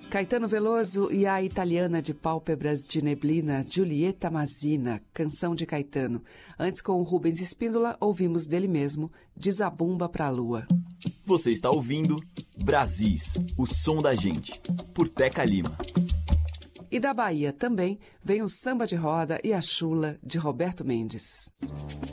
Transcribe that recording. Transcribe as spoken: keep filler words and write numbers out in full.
Caetano Veloso e a italiana de pálpebras de neblina, Giulietta Masina, canção de Caetano. Antes, com o Rubens Espíndola, ouvimos dele mesmo, De Zabumba pra Lua. Você está ouvindo Brasis, o som da gente, por Teca Lima. E da Bahia também vem o Samba de Roda e a Chula, de Roberto Mendes.